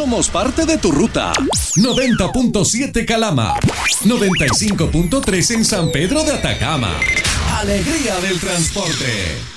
somos parte de tu ruta. 90.7 Calama, 95.3 en San Pedro de Atacama. Alegría del transporte.